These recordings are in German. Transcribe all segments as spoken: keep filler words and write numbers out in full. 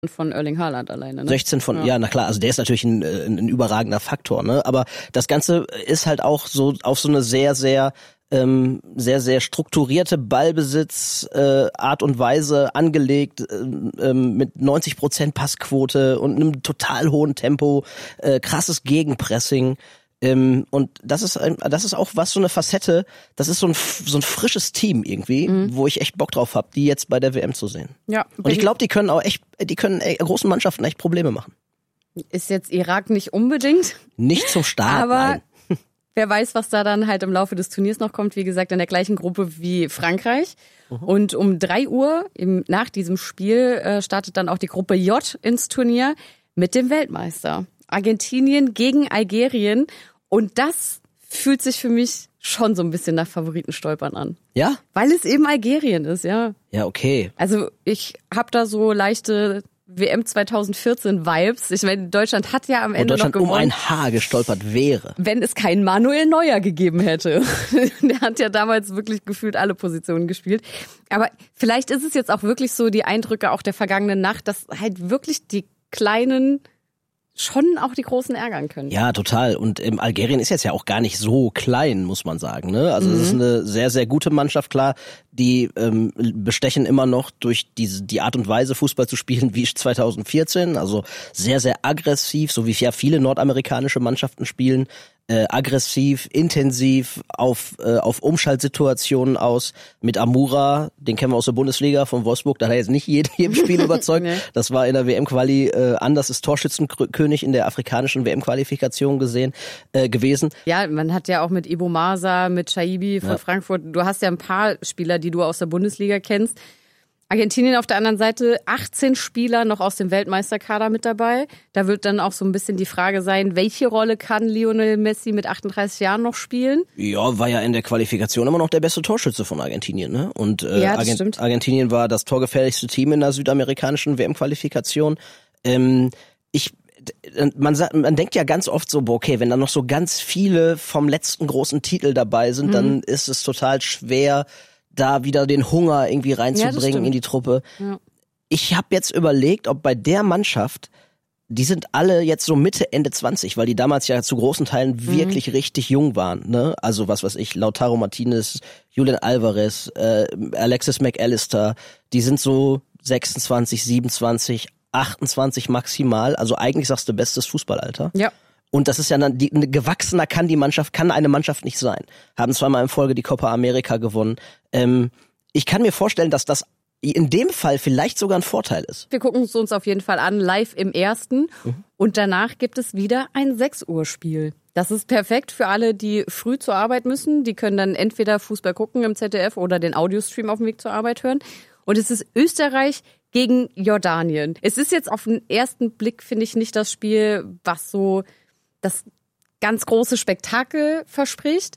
von Erling Haaland alleine, ne? sechzehn von, ja. ja, na klar, also der ist natürlich ein, ein, ein überragender Faktor, ne? Aber das Ganze ist halt auch so auf so eine sehr, sehr, ähm, sehr, sehr strukturierte Ballbesitz, äh, Art und Weise angelegt, äh, mit neunzig Prozent Passquote und einem total hohen Tempo, äh, krasses Gegenpressing. Ähm, und das ist ein, das ist auch was, so eine Facette, das ist so ein, so ein frisches Team irgendwie, mhm. wo ich echt Bock drauf habe, die jetzt bei der W M zu sehen. Ja. Und ich glaube, die können auch echt, die können ey, großen Mannschaften echt Probleme machen. Ist jetzt Irak nicht unbedingt. Nicht zum Start, aber nein. Wer weiß, was da dann halt im Laufe des Turniers noch kommt. Wie gesagt, in der gleichen Gruppe wie Frankreich. Mhm. Und um drei Uhr im, nach diesem Spiel äh, startet dann auch die Gruppe J ins Turnier mit dem Weltmeister. Argentinien gegen Algerien. Und das fühlt sich für mich schon so ein bisschen nach Favoritenstolpern an. Ja? Weil es eben Algerien ist, ja. Ja, okay. Also ich habe da so leichte W M zwanzig vierzehn Vibes. Ich meine, Deutschland hat ja am Ende noch gewonnen. um ein Haar gestolpert wäre. Wenn es keinen Manuel Neuer gegeben hätte. Der hat ja damals wirklich gefühlt alle Positionen gespielt. Aber vielleicht ist es jetzt auch wirklich so die Eindrücke auch der vergangenen Nacht, dass halt wirklich die kleinen schon auch die Großen ärgern können. Ja, total. Und ähm, Algerien ist jetzt ja auch gar nicht so klein, muss man sagen. Ne? Also es mhm. ist eine sehr, sehr gute Mannschaft, klar. Die ähm, bestechen immer noch durch diese die Art und Weise, Fußball zu spielen wie zwanzig vierzehn. Also sehr, sehr aggressiv, so wie ja viele nordamerikanische Mannschaften spielen. Äh, aggressiv, intensiv, auf äh, auf Umschaltsituationen aus. Mit Amoura, den kennen wir aus der Bundesliga von Wolfsburg, da hat er jetzt nicht jedem, jedem Spiel überzeugt. Nee. Das war in der W M-Quali äh, anders, ist Torschützenkönig in der afrikanischen W M-Qualifikation gesehen äh, gewesen. Ja, man hat ja auch mit Ibo Masa, mit Shaibi von ja. Frankfurt, du hast ja ein paar Spieler, die du aus der Bundesliga kennst. Argentinien auf der anderen Seite, achtzehn Spieler noch aus dem Weltmeisterkader mit dabei. Da wird dann auch so ein bisschen die Frage sein, welche Rolle kann Lionel Messi mit achtunddreißig Jahren noch spielen? Ja, war ja in der Qualifikation immer noch der beste Torschütze von Argentinien, ne? Und äh, ja, das Argent- stimmt. Argentinien war das torgefährlichste Team in der südamerikanischen W M-Qualifikation. Ähm, ich Man, sagt, man denkt ja ganz oft so, boah, okay, wenn da noch so ganz viele vom letzten großen Titel dabei sind, mhm. dann ist es total schwer, da wieder den Hunger irgendwie reinzubringen ja, in die Truppe. Ja. Ich habe jetzt überlegt, ob bei der Mannschaft, die sind alle jetzt so Mitte, Ende zwanzig, weil die damals ja zu großen Teilen mhm. wirklich richtig jung waren. Ne? Also was weiß ich, Lautaro Martinez, Julian Alvarez, äh, Alexis McAllister, die sind so sechsundzwanzig, siebenundzwanzig, achtundzwanzig maximal. Also eigentlich sagst du bestes Fußballalter. Ja. Und das ist ja dann, die, eine gewachsener kann die Mannschaft, kann eine Mannschaft nicht sein. Haben zweimal in Folge die Copa America gewonnen. Ähm, ich kann mir vorstellen, dass das in dem Fall vielleicht sogar ein Vorteil ist. Wir gucken es uns auf jeden Fall an, live im ersten. Mhm. Und danach gibt es wieder ein sechs Uhr Spiel. Das ist perfekt für alle, die früh zur Arbeit müssen. Die können dann entweder Fußball gucken im Z D F oder den Audiostream auf dem Weg zur Arbeit hören. Und es ist Österreich gegen Jordanien. Es ist jetzt auf den ersten Blick, finde ich, nicht das Spiel, was so das ganz große Spektakel verspricht.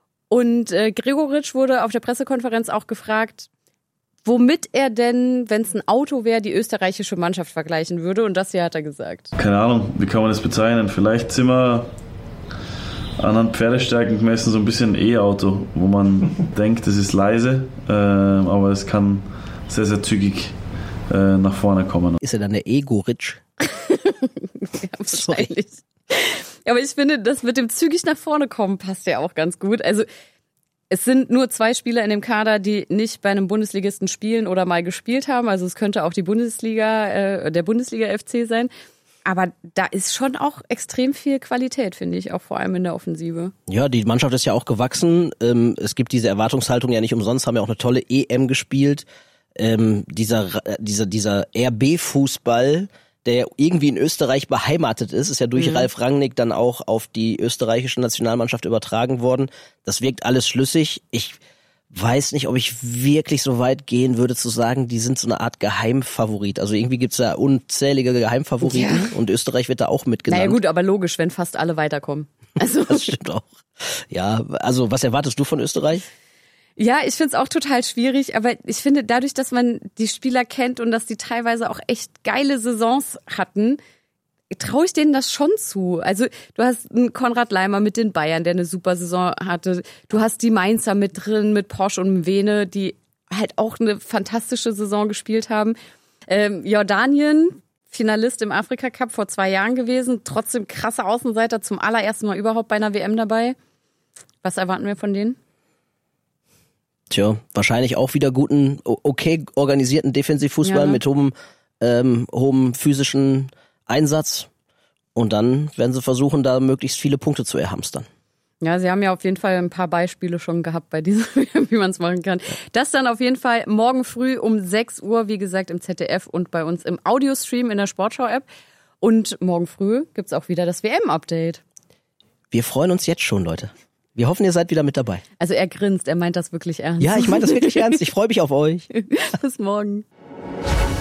Und äh, Gregoritsch wurde auf der Pressekonferenz auch gefragt, womit er denn, wenn es ein Auto wäre, die österreichische Mannschaft vergleichen würde. Und das hier hat er gesagt. Keine Ahnung, wie kann man das bezeichnen? Vielleicht sind wir anhand Pferdestärken gemessen so ein bisschen ein E-Auto, wo man denkt, es ist leise, äh, aber es kann sehr, sehr zügig äh, nach vorne kommen. Ist er dann der Ego-Ritsch? Ja, wahrscheinlich. Aber ich finde, das mit dem zügig nach vorne kommen passt ja auch ganz gut. Also es sind nur zwei Spieler in dem Kader, die nicht bei einem Bundesligisten spielen oder mal gespielt haben. Also es könnte auch die Bundesliga, äh, der Bundesliga-F C sein. Aber da ist schon auch extrem viel Qualität, finde ich, auch vor allem in der Offensive. Ja, die Mannschaft ist ja auch gewachsen. Ähm, es gibt diese Erwartungshaltung ja nicht umsonst, haben ja auch eine tolle E M gespielt. Ähm, dieser, dieser, dieser R B-Fußball, der irgendwie in Österreich beheimatet ist, ist ja durch mhm. Ralf Rangnick dann auch auf die österreichische Nationalmannschaft übertragen worden. Das wirkt alles schlüssig. Ich weiß nicht, ob ich wirklich so weit gehen würde zu sagen, die sind so eine Art Geheimfavorit. Also irgendwie gibt's da unzählige Geheimfavoriten ja. und Österreich wird da auch mitgenannt. Naja gut, aber logisch, wenn fast alle weiterkommen. Also das stimmt auch. Ja, also was erwartest du von Österreich? Ja, ich find's auch total schwierig, aber ich finde, dadurch, dass man die Spieler kennt und dass die teilweise auch echt geile Saisons hatten, traue ich denen das schon zu. Also du hast einen Konrad Laimer mit den Bayern, der eine super Saison hatte. Du hast die Mainzer mit drin, mit Posch und Mwene, die halt auch eine fantastische Saison gespielt haben. Ähm, Jordanien, Finalist im Afrika-Cup vor zwei Jahren gewesen. Trotzdem krasse Außenseiter, zum allerersten Mal überhaupt bei einer W M dabei. Was erwarten wir von denen? Tja, wahrscheinlich auch wieder guten, okay organisierten Defensivfußball ja. mit hohem, ähm, hohem physischen Einsatz. Und dann werden sie versuchen, da möglichst viele Punkte zu erhamstern. Ja, sie haben ja auf jeden Fall ein paar Beispiele schon gehabt bei diesem, wie man es machen kann. Das dann auf jeden Fall morgen früh um sechs Uhr, wie gesagt, im Z D F und bei uns im Audiostream in der Sportschau-App. Und morgen früh gibt's auch wieder das W M-Update. Wir freuen uns jetzt schon, Leute. Wir hoffen, ihr seid wieder mit dabei. Also er grinst, er meint das wirklich ernst. Ja, ich meine das wirklich ernst. Ich freue mich auf euch. Bis morgen.